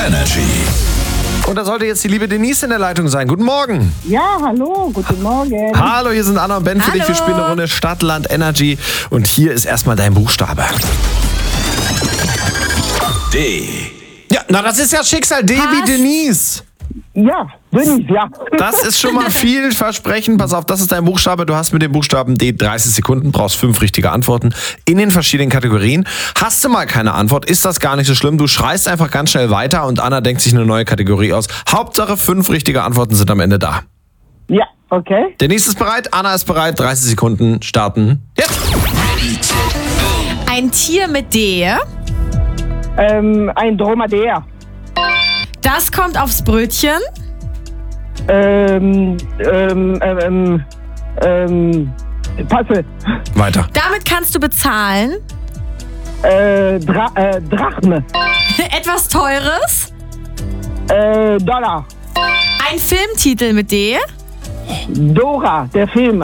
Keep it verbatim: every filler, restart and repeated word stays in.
Energy. Und da sollte jetzt die liebe Denise in der Leitung sein. Guten Morgen. Ja, hallo, guten Morgen. Hallo, hier sind Anna und Ben für dich. Wir spielen eine Runde Stadt, Land, Energy. Und hier ist erstmal dein Buchstabe. D. Ja, na das ist ja Schicksal. D wie Denise. Ja, bin ich, ja. Das ist schon mal vielversprechend. Pass auf, das ist dein Buchstabe. Du hast mit dem Buchstaben D dreißig Sekunden, brauchst fünf richtige Antworten in den verschiedenen Kategorien. Hast du mal keine Antwort, ist das gar nicht so schlimm. Du schreist einfach ganz schnell weiter und Anna denkt sich eine neue Kategorie aus. Hauptsache, fünf richtige Antworten sind am Ende da. Ja, okay. Denise ist bereit, Anna ist bereit. dreißig Sekunden starten jetzt. Ein Tier mit D. Ähm, ein Dromedar. Das kommt aufs Brötchen. Ähm, ähm, ähm, ähm, Passe. Weiter. Damit kannst du bezahlen. Äh, Dra äh, Drachme. Etwas Teures. Äh, Dollar. Ein Filmtitel mit D. Dora, der Film.